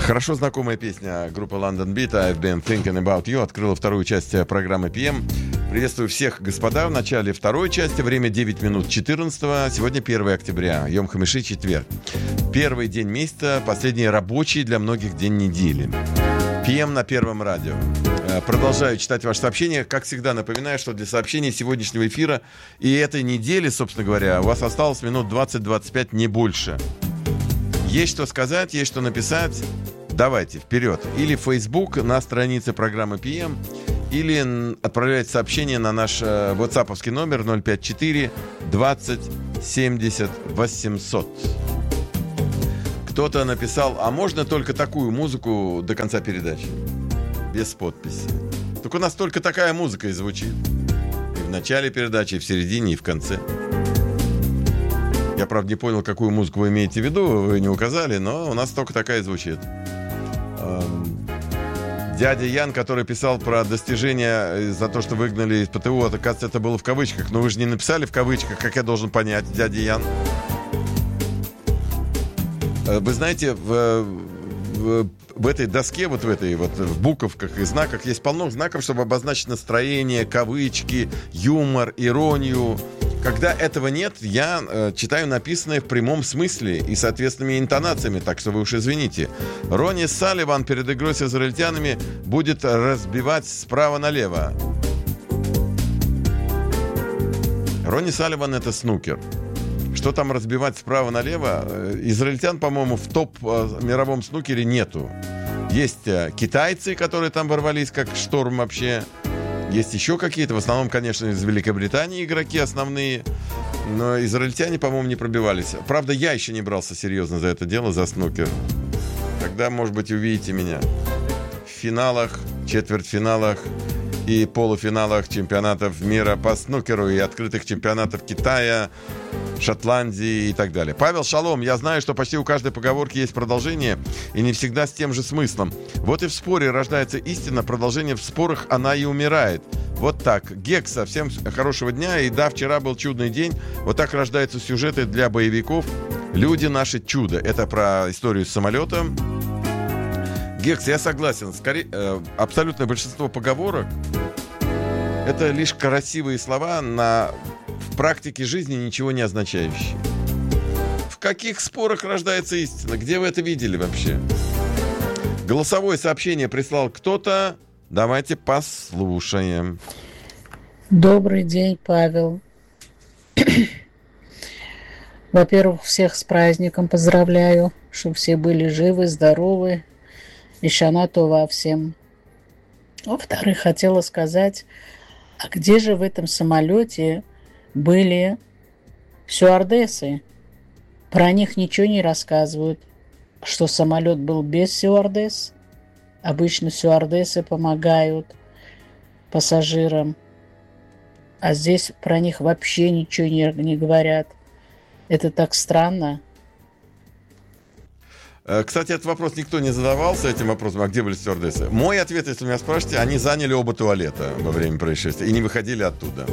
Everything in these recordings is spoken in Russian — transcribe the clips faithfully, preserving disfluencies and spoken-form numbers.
Хорошо знакомая песня группы London Beat «I've been thinking about you» открыла вторую часть программы пи эм. Приветствую всех, господа, в начале второй части. Время девять минут четырнадцатого. Сегодня первое октября, Йом Хамиши, четверг. Первый день месяца, последний рабочий для многих день недели. пи эм на Первом радио. Продолжаю читать ваши сообщения. Как всегда, напоминаю, что для сообщения сегодняшнего эфира и этой недели, собственно говоря, у вас осталось минут двадцать-двадцать пять, не больше. Есть что сказать, есть что написать. Давайте, вперед. Или в Facebook на странице программы пи эм, или отправляйте сообщение на наш ватсаповский номер ноль пять четыре двадцать семьдесят восемьсот. Кто-то написал: а можно только такую музыку до конца передачи? Без подписи. Только у нас только такая музыка и звучит. И в начале передачи, и в середине, и в конце. Я, правда, не понял, какую музыку вы имеете в виду, вы не указали, но у нас только такая звучит. Дядя Ян, который писал про достижения за то, что выгнали из ПТУ, оказывается, это было в кавычках. Но вы же не написали в кавычках, как я должен понять, дядя Ян. Вы знаете, в, в, в этой доске, вот в этой, вот в буковках и знаках есть полно знаков, чтобы обозначить настроение, кавычки, юмор, иронию. Когда этого нет, я э, читаю написанное в прямом смысле и соответственными интонациями, так что вы уж извините. Ронни Салливан перед игрой с израильтянами будет разбивать справа налево. Ронни Салливан — это снукер. Что там разбивать справа налево? Израильтян, по-моему, в топ мировом снукере нету. Есть китайцы, которые там ворвались как шторм вообще. Есть еще какие-то, в основном, конечно, из Великобритании игроки основные. Но израильтяне, по-моему, не пробивались. Правда, я еще не брался серьезно за это дело, за снукер. Тогда, может быть, увидите меня в финалах, четвертьфиналах и полуфиналах чемпионатов мира по снукеру и открытых чемпионатов Китая, Шотландии и так далее. Павел, шалом. Я знаю, что почти у каждой поговорки есть продолжение, и не всегда с тем же смыслом. Вот и в споре рождается истина, продолжение в спорах она и умирает. Вот так. Гекса, всем хорошего дня. И да, вчера был чудный день. Вот так рождаются сюжеты для боевиков. Люди наши чудо. Это про историю с самолетом. Гекс, я согласен. Скорее, э, абсолютное большинство поговорок — это лишь красивые слова, на, в практике жизни ничего не означающие. В каких спорах рождается истина? Где вы это видели вообще? Голосовое сообщение прислал кто-то. Давайте послушаем. Добрый день, Павел. Во-первых, всех с праздником поздравляю, чтобы все были живы, здоровы. И шана това всем. Во-вторых, хотела сказать, а где же в этом самолете были стюардессы? Про них ничего не рассказывают, что самолет был без стюардесс. Обычно стюардессы помогают пассажирам, а здесь про них вообще ничего не, не говорят. Это так странно. Кстати, этот вопрос никто не задавался, этим вопросом, а где были стюардессы? Мой ответ, если меня спрашиваете, они заняли оба туалета во время происшествия и не выходили оттуда.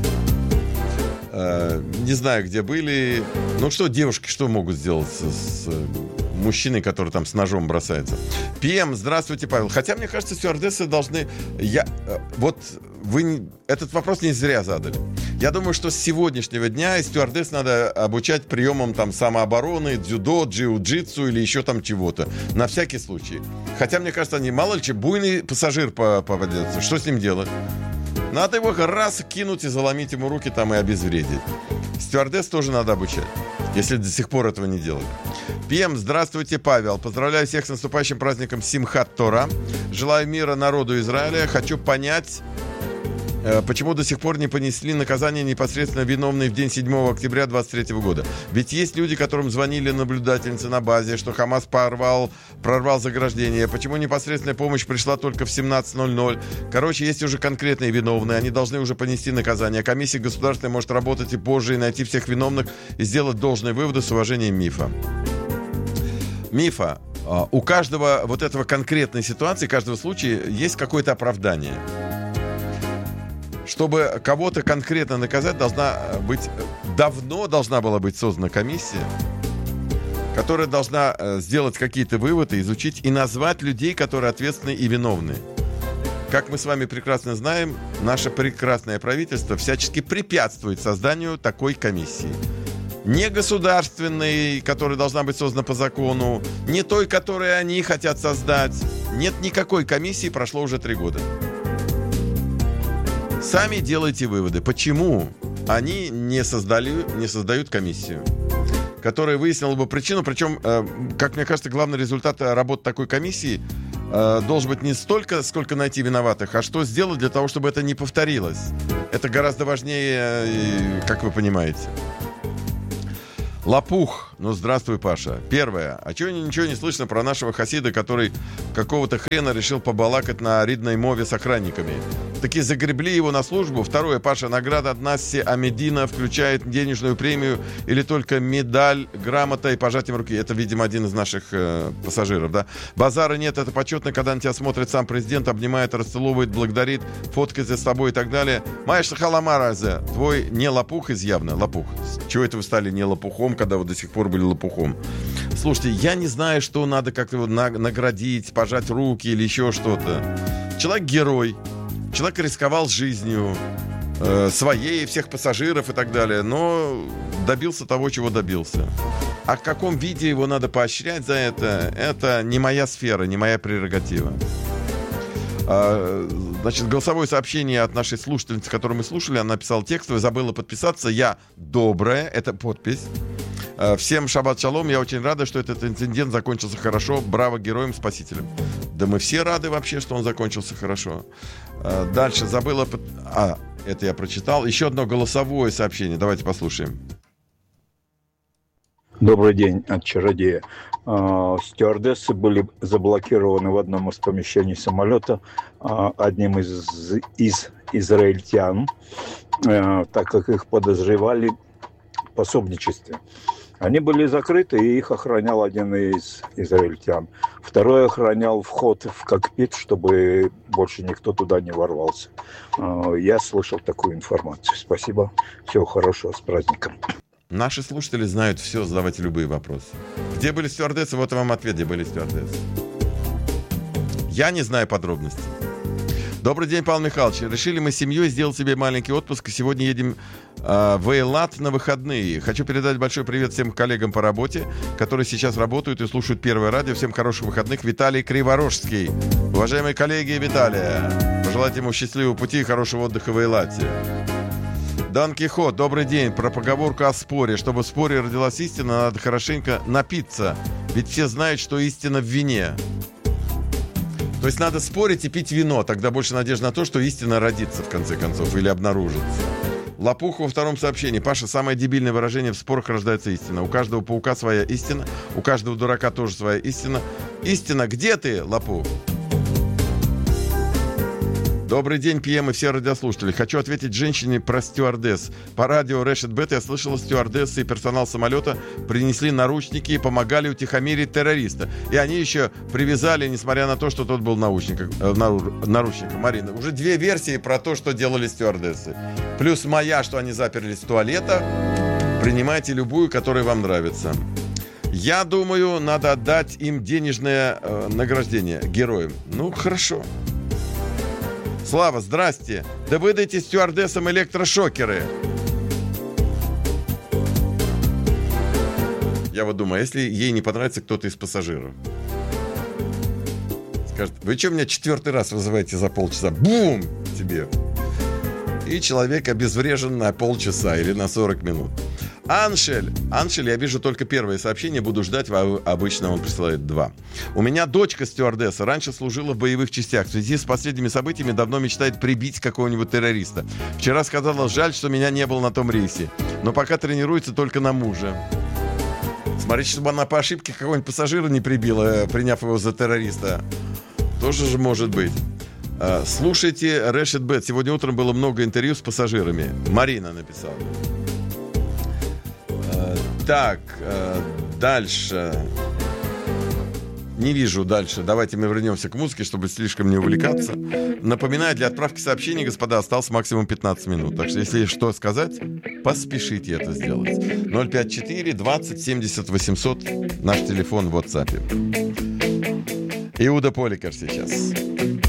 Не знаю, где были. Ну что, девушки, что могут сделать с, с мужчиной, который там с ножом бросается? пи эм, здравствуйте, Павел. Хотя, мне кажется, стюардессы должны... Я... Вот вы этот вопрос не зря задали. Я думаю, что с сегодняшнего дня стюардесс надо обучать приемам там самообороны, дзюдо, джиу-джитсу или еще там чего-то. На всякий случай. Хотя, мне кажется, они мало ли че, буйный пассажир попадется. Что с ним делать? Надо его раз кинуть и заломить ему руки там и обезвредить. Стюардесс тоже надо обучать, если до сих пор этого не делали. пи эм, здравствуйте, Павел. Поздравляю всех с наступающим праздником Симхат Тора. Желаю мира народу Израиля. Хочу понять, почему до сих пор не понесли наказание непосредственно виновные в день седьмого октября двадцать третьего года. Ведь есть люди, которым звонили наблюдательницы на базе, что Хамас порвал, прорвал заграждение. Почему непосредственная помощь пришла только в семнадцать ноль ноль? Короче, есть уже конкретные виновные. Они должны уже понести наказание. Комиссия государственная может работать и позже, и найти всех виновных, и сделать должные выводы с уважением Мифа. Мифа. У каждого вот этого конкретной ситуации, каждого случая есть какое-то оправдание. Чтобы кого-то конкретно наказать, должна быть, давно должна была быть создана комиссия, которая должна сделать какие-то выводы, изучить и назвать людей, которые ответственны и виновны. Как мы с вами прекрасно знаем, наше прекрасное правительство всячески препятствует созданию такой комиссии. Не государственной, которая должна быть создана по закону, не той, которую они хотят создать. Нет никакой комиссии, прошло уже три года. Сами делайте выводы, почему они не, создали, не создают комиссию, которая выяснила бы причину. Причем, как мне кажется, главный результат работы такой комиссии должен быть не столько, сколько найти виноватых, а что сделать для того, чтобы это не повторилось. Это гораздо важнее, как вы понимаете. Лопух. Ну, здравствуй, Паша. Первое. А чего ничего не слышно про нашего хасида, который какого-то хрена решил побалакать на ридной мове с охранниками? Таки загребли его на службу. Второе. Паша, награда от Насси Амедина включает денежную премию или только медаль, грамота и пожатием руки? Это, видимо, один из наших э, пассажиров, да? Базара нет, это почетно, когда на тебя смотрит сам президент, обнимает, расцеловывает, благодарит, фоткается с тобой и так далее. Маеш халамаразе. Твой не лопух из явно. Лопух. Чего это вы стали не лопухом, когда вы до сих пор были лопухом? Слушайте, я не знаю, что надо как-то его наградить, пожать руки или еще что-то. Человек герой. Человек рисковал жизнью э, своей, всех пассажиров и так далее, но добился того, чего добился. А в каком виде его надо поощрять за это, это не моя сфера, не моя прерогатива. А, значит, голосовое сообщение от нашей слушательницы, которую мы слушали, она написала текстовое, забыла подписаться. Я добрая, это подпись. Всем шаббат шалом, я очень рада, что этот инцидент закончился хорошо. Браво героям-спасителям. Да мы все рады вообще, что он закончился хорошо. Дальше забыла... Под... А, это я прочитал. Еще одно голосовое сообщение. Давайте послушаем. Добрый день от чародея. Стюардессы были заблокированы в одном из помещений самолета одним из, из израильтян, так как их подозревали в пособничестве. Они были закрыты, и их охранял один из израильтян. Второй охранял вход в кокпит, чтобы больше никто туда не ворвался. Я слышал такую информацию. Спасибо. Всего хорошего. С праздником. Наши слушатели знают все, задавайте любые вопросы. Где были стюардессы? Вот вам ответ, где были стюардессы. Я не знаю подробностей. Добрый день, Павел Михайлович. Решили мы с семьей сделать себе маленький отпуск, и сегодня едем э, в Эйлат на выходные. Хочу передать большой привет всем коллегам по работе, которые сейчас работают и слушают Первое радио. Всем хороших выходных. Виталий Криворожский. Уважаемые коллеги Виталия, пожелайте ему счастливого пути и хорошего отдыха в Эйлате. Дан Кихот, добрый день. Про поговорку о споре. Чтобы в споре родилась истина, надо хорошенько напиться. Ведь все знают, что истина в вине. То есть надо спорить и пить вино. Тогда больше надежды на то, что истина родится, в конце концов, или обнаружится. Лопух во втором сообщении. Паша, самое дебильное выражение: в спорах рождается истина. У каждого паука своя истина. У каждого дурака тоже своя истина. Истина, где ты, Лопух? Добрый день, ПМ и все радиослушатели. Хочу ответить женщине про стюардесс. По радио Решет Бет я слышала, стюардессы и персонал самолета принесли наручники и помогали утихомирить террориста. И они еще привязали, несмотря на то, что тот был научником, э, наручником. Марина, уже две версии про то, что делали стюардессы. Плюс моя, что они заперлись в туалетах. Принимайте любую, которая вам нравится. Я думаю, надо отдать им денежное э, награждение героям. Ну, хорошо. Слава, здрасте. Да выдайте стюардессам электрошокеры. Я вот думаю, если ей не понравится кто-то из пассажиров, скажет: вы что меня четвертый раз вызываете за полчаса? Бум! Тебе. И человек обезврежен на полчаса или на сорок минут. Аншель. Аншель, я вижу только первое сообщение, буду ждать, обычно он присылает два. У меня дочка стюардесса, раньше служила в боевых частях. В связи с последними событиями давно мечтает прибить какого-нибудь террориста. Вчера сказала: жаль, что меня не было на том рейсе. Но пока тренируется только на мужа. Смотрите, чтобы она по ошибке какого-нибудь пассажира не прибила, приняв его за террориста. Тоже же может быть. Слушайте Решет Бет. Сегодня утром было много интервью с пассажирами. Марина написала. Так, дальше. Не вижу дальше. Давайте мы вернемся к музыке, чтобы слишком не увлекаться. Напоминаю, для отправки сообщений, господа, осталось максимум пятнадцать минут. Так что, если что сказать, поспешите это сделать. ноль пять четыре двадцать семьдесят восемьсот наш телефон в WhatsApp. Иуда Поликар сейчас.